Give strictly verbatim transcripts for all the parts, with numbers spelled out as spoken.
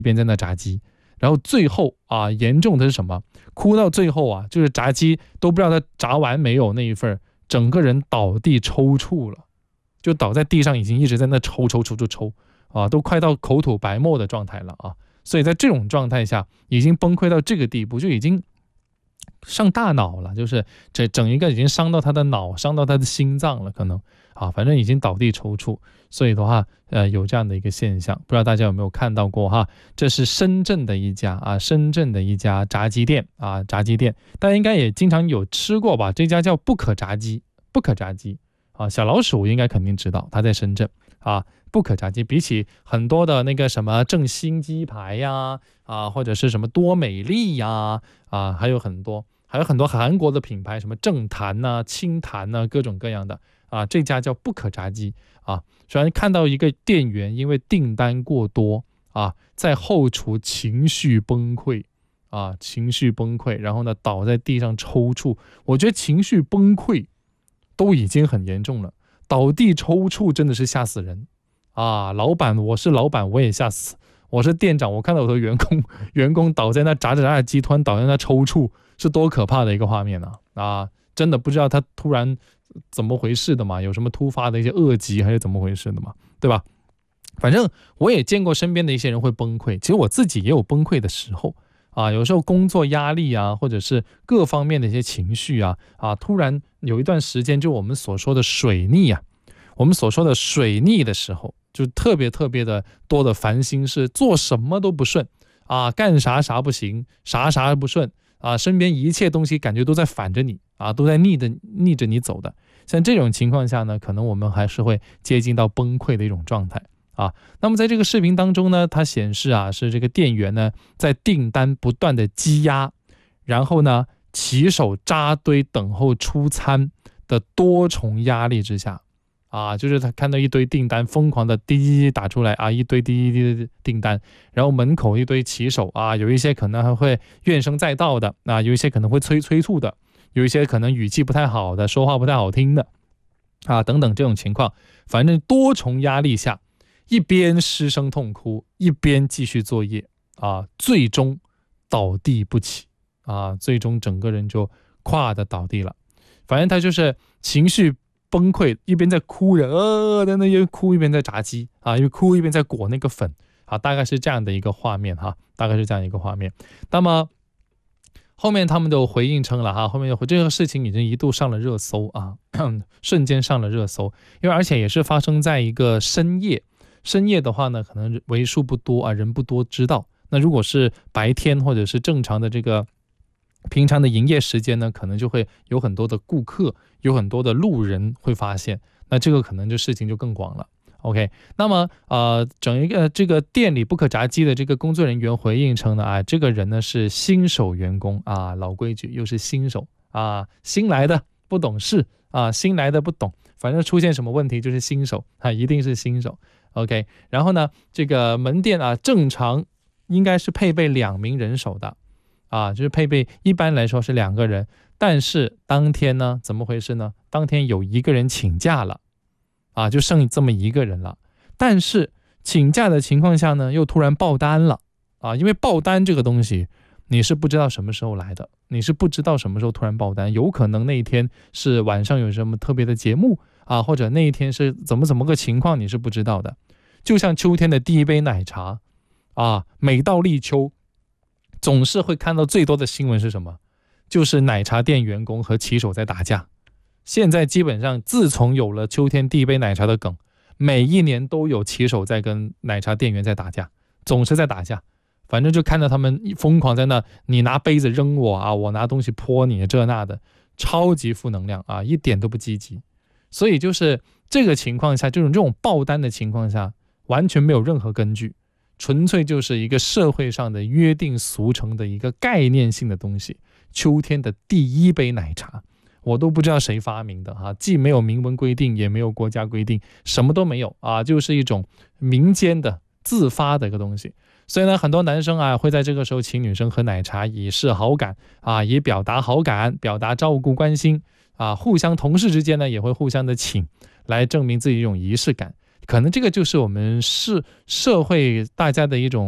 一边在那炸鸡，然后最后啊，严重的是什么？哭到最后啊，就是炸鸡都不知道他炸完没有那一份，整个人倒地抽搐了，就倒在地上，已经一直在那抽抽抽抽抽啊，都快到口吐白沫的状态了啊！所以在这种状态下，已经崩溃到这个地步，就已经上大脑了，就是这整一个已经伤到他的脑，伤到他的心脏了，可能啊，反正已经倒地抽搐。所以的话，呃，有这样的一个现象，不知道大家有没有看到过哈？这是深圳的一家啊，深圳的一家炸鸡店啊，炸鸡店，大家应该也经常有吃过吧？这家叫不可炸鸡，不可炸鸡啊，小老鼠应该肯定知道，它在深圳啊。不可炸鸡比起很多的那个什么正新鸡排呀啊，或者是什么多美丽呀啊，还有很多还有很多韩国的品牌，什么正坛呐、清坛呐，各种各样的啊，这家叫不可炸鸡啊。虽然看到一个店员因为订单过多啊，在后厨情绪崩溃啊，情绪崩溃，然后呢倒在地上抽搐。我觉得情绪崩溃都已经很严重了，倒地抽搐真的是吓死人啊！老板，我是老板，我也吓死。我是店长，我看到我的员工员工倒在那炸着炸着鸡，突然倒在那抽搐，是多可怕的一个画面啊！啊，真的不知道他突然怎么回事的嘛？有什么突发的一些恶疾还是怎么回事的嘛？对吧？反正我也见过身边的一些人会崩溃，其实我自己也有崩溃的时候啊。有时候工作压力啊，或者是各方面的一些情绪啊啊，突然有一段时间，就我们所说的水逆啊，我们所说的水逆的时候，就特别特别的多的烦心事，做什么都不顺啊，干啥啥不行，啥啥不顺啊，身边一切东西感觉都在反着你啊，都在逆着逆着你走的。像这种情况下呢，可能我们还是会接近到崩溃的一种状态啊。那么在这个视频当中呢，它显示啊，是这个店员呢在订单不断的积压，然后呢骑手扎堆等候出餐的多重压力之下啊，就是他看到一堆订单疯狂的滴滴滴打出来啊，一堆滴滴滴的订单，然后门口一堆骑手啊，有一些可能还会怨声载道的啊，有一些可能会催催促的，有一些可能语气不太好的，说话不太好听的啊，等等这种情况，反正多重压力下，一边失声痛哭，一边继续作业啊，最终倒地不起啊，最终整个人就垮的倒地了。反正他就是情绪崩溃，一边在哭着，呃，在那边哭，一边在炸鸡啊，又哭一边在裹那个粉啊，大概是这样的一个画面哈，大概是这样一个画面。那么后面他们都回应称了哈，后面这个事情已经一度上了热搜啊，瞬间上了热搜，因为而且也是发生在一个深夜，深夜的话呢，可能为数不多啊，人不多知道。那如果是白天或者是正常的这个平常的营业时间呢，可能就会有很多的顾客，有很多的路人会发现，那这个可能这事情就更广了。OK， 那么呃，整一个这个店里不可炸鸡的这个工作人员回应称呢，啊，这个人呢是新手员工啊，老规矩，又是新手啊，新来的不懂事啊，新来的不懂，反正出现什么问题就是新手啊，一定是新手。OK， 然后呢，这个门店啊，正常应该是配备两名人手的。啊，就是配备一般来说是两个人，但是当天呢，怎么回事呢？当天有一个人请假了，啊，就剩这么一个人了。但是请假的情况下呢，又突然爆单了，啊，因为爆单这个东西，你是不知道什么时候来的，你是不知道什么时候突然爆单，有可能那一天是晚上有什么特别的节目啊，或者那一天是怎么怎么个情况，你是不知道的。就像秋天的第一杯奶茶，啊，每到立秋。总是会看到最多的新闻是什么？就是奶茶店员工和骑手在打架。现在基本上自从有了秋天第一杯奶茶的梗，每一年都有骑手在跟奶茶店员在打架，总是在打架。反正就看到他们疯狂在那，你拿杯子扔我啊，我拿东西泼你，这那的，超级负能量啊，一点都不积极。所以就是这个情况下，这种这种爆单的情况下，完全没有任何根据。纯粹就是一个社会上的约定俗成的一个概念性的东西，秋天的第一杯奶茶，我都不知道谁发明的哈，既没有明文规定，也没有国家规定，什么都没有啊，就是一种民间的自发的一个东西。所以呢，很多男生啊会在这个时候请女生喝奶茶，以示好感啊，以表达好感，表达照顾关心啊，互相同事之间呢也会互相的请，来证明自己一种仪式感。可能这个就是我们是社会大家的一种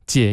解